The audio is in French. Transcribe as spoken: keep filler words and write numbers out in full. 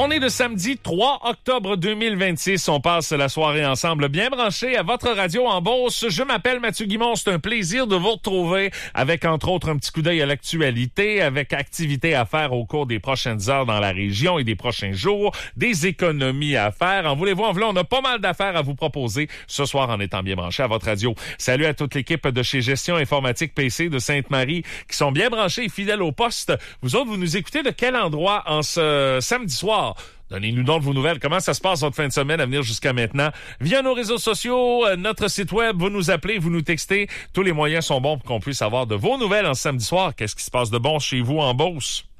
On est le samedi trois octobre deux mille vingt-six. On passe la soirée ensemble, bien branchés à votre radio en Beauce. Je m'appelle Mathieu Guimond. C'est un plaisir de vous retrouver avec, entre autres, un petit coup d'œil à l'actualité, avec activités à faire au cours des prochaines heures dans la région et des prochains jours, des économies à faire. En voulez-vous, en voulez, on a pas mal d'affaires à vous proposer ce soir en étant bien branchés à votre radio. Salut à toute l'équipe de chez Gestion Informatique P C de Sainte-Marie qui sont bien branchés et fidèles au poste. Vous autres, vous nous écoutez de quel endroit en ce samedi soir? Donnez-nous donc vos nouvelles. Comment ça se passe votre fin de semaine à venir jusqu'à maintenant? Via nos réseaux sociaux, notre site web, vous nous appelez, vous nous textez. Tous les moyens sont bons pour qu'on puisse avoir de vos nouvelles en samedi soir. Qu'est-ce qui se passe de bon chez vous en Beauce?